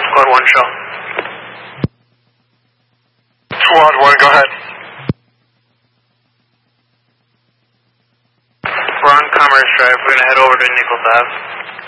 Squad 1, show. Squad 1, go ahead. We're on Commerce Drive. We're going to head over to Nichols Ave.